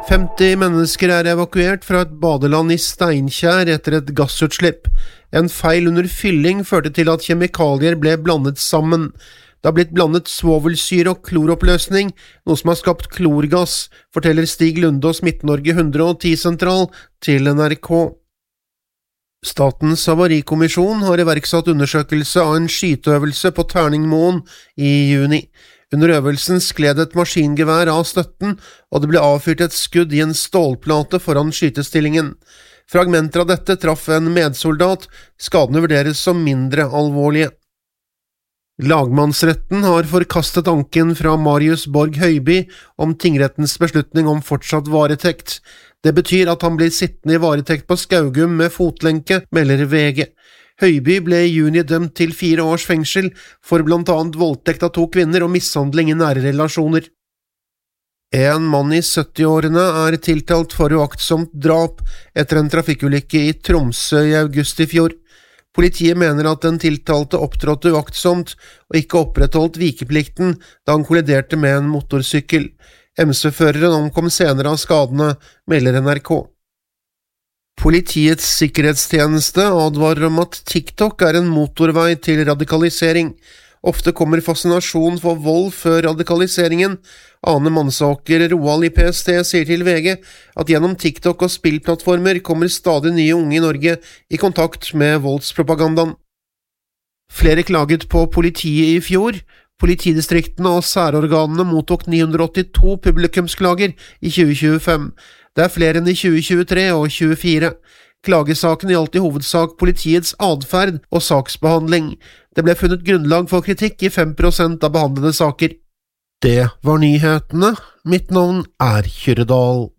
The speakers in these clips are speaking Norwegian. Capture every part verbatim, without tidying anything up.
femti mennesker er evakuert fra et badeland i Steinkjer etter et gassutslipp. En feil under fylling førte til at kjemikalier ble blandet sammen. Det har blitt blandet svovelsyre og kloroppløsning, noe som har skapt klorgass, forteller Stig Lundaas Midt-Norge hundre og ti sentral til N R K. Statens havarikommisjon har iverksatt undersøkelse av en skyteøvelse på Terningmoen i juni. Under øvelsen skled et maskingevær av støtten, og det ble avfyrt et skudd i en stålplate foran skytestillingen. Fragmenter av dette traff en medsoldat, skadene vurderes som mindre alvorlige. Lagmannsretten har forkastet anken fra Marius Borg Høiby om tingrettens beslutning om fortsatt varetekt. Det betyr at han blir sittende i varetekt på Skaugum med fotlenke, melder V G. Høiby ble i juni dømt til fire års fengsel for blant annet voldtekt av to kvinner og mishandling i nære relasjoner. En mann i sytti-årene er tiltalt for uaktsomt drap etter en trafikkulykke i Tromsø i august i fjor. Politiet mener at den tiltalte opptrådte uaktsomt og ikke opprettholdt vikeplikten da han kolliderte med en motorsykkel. M C-føreren omkom senere av skadene, melder N R K. Politiets sikkerhetstjeneste advarer om at TikTok er en motorvei til radikalisering. Ofte kommer fascinasjon for vold før radikaliseringen. Ane Mannsåker Roald i P S T sier til V G at gjennom TikTok og spillplattformer kommer stadig nye unge i Norge i kontakt med voldspropagandaen. Flere klaget på politiet i fjor. Politidistriktene og særorganene mottok ni hundre åttito publikumsklager i tjue tjuefem. Det er flere enn i tjue tjuetre og tjuefire. Klagesaken gjaldt i hovedsak politiets adferd og saksbehandling. Det ble funnet grunnlag for kritikk i fem prosent av behandlede saker. Det var nyhetene. Mitt navn er Kyrredal.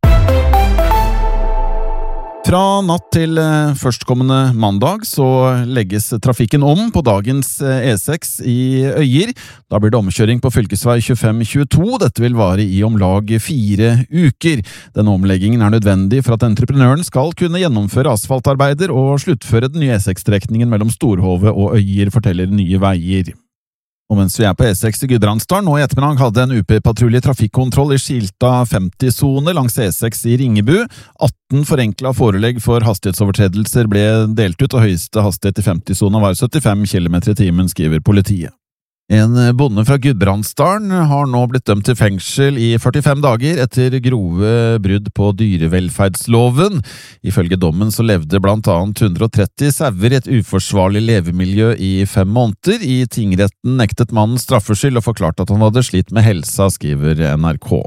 Fra natt til førstkommende mandag så legges trafikken om på dagens E seks i Øyer. Da blir det omkjøring på fylkesvei tjuefem tjueto. Dette vil vare i om lag fire uker. Denne omleggingen er nødvendig for at entreprenøren skal kunne gjennomføre asfaltarbeider og sluttføre den nye E seks-strekningen mellom Storhove og Øyer, forteller Nye Veier. Og mens vi er på E seks i Gudbrandsdalen, nå i ettermiddag hadde en U P-patrulje trafikkontroll i skilta femti-sone langs E seks i Ringebu. atten forenkla forelegg for hastighetsovertredelser ble delt ut, og høyeste hastighet i femti-sona var syttifem kilometer i timen, skriver politiet. En bonde fra Gudbrandsdalen har nå blitt dømt til fengsel i førtifem dager etter grove brudd på dyrevelferdsloven. Ifølge dommen så levde blant annet hundre og tretti sauer i et uforsvarlig levemiljø i fem måneder. I tingretten nektet mannen straffskyld og forklarte at han hadde slitt med helsa, skriver N R K.